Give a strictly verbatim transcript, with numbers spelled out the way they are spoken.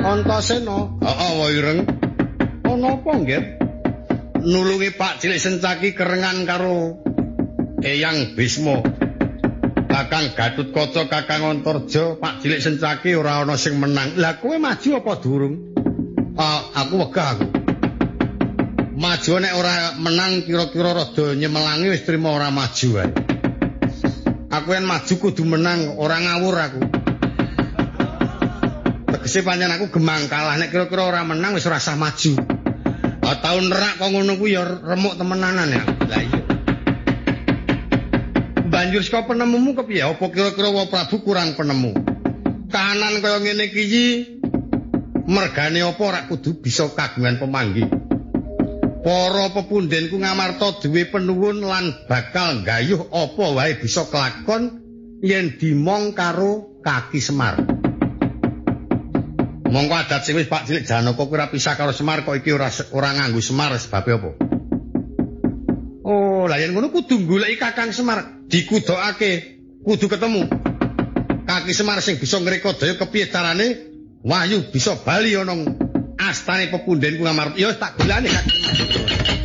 Antasena. Heeh, Wa Ireng. Ana apa, nggih? Nulungi Pak Cilik Sencaki kerengan karo Eyang Bisma. Kakang Gatutkaca, Kakang Antarja, Pak Cilik Sencaki ora ana sing menang. Lah kowe maju apa durung? Uh, aku wegah aku. Maju nek ora menang kira-kira rada nyemelangi wis trima ora maju wae. Aku yen maju kudu menang, ora ngawur aku. Tegese pancen aku gemang kalah nek kira-kira ora menang wis ora sah maju. Ah tau nerak kok ngono kuwi ya remuk temenanan ya. Lah iya. Banjur saka penemumu kepiye? Apa kira-kira Wa Prabu kurang penemu? Kahanan kaya ngene iki mergane apa ora kudu bisa kagungan pemanggih. Para pepundhenku ngamarta duwe penuwun lan bakal nggayuh apa wae bisa kelakon yen dimong karo Kaki Semar. Mongko adat sing wis Pak Cilik Janaka kuwi ora pisah karo Semar kok iki ora ora nganggo Semar sebabe apa? Oh, lah yen ngono kudu goleki Kakang Semar, dikudokake, kudu ketemu. Kaki Semar sing bisa ngrekodaya kepiye carane Wahyu bisa bali ana astane pepundhenku ngamarta. Ya tak golani Kaki Semar.